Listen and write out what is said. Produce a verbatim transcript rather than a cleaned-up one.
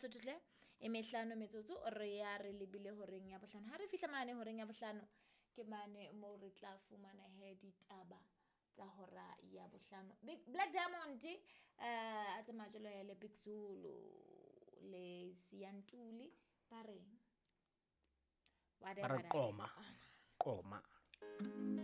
Basotho tle e mehlano metsotso re ya re lebile horeng ya bohlano ha re fihla mane horeng ya bohlano ke mane mo re tla fumana he ditaba tsa hora ya bohlano. Big Black Diamond uh a tsamaya jalo ya le Big Zulu le Siyantuli ba reng Bara qoma qoma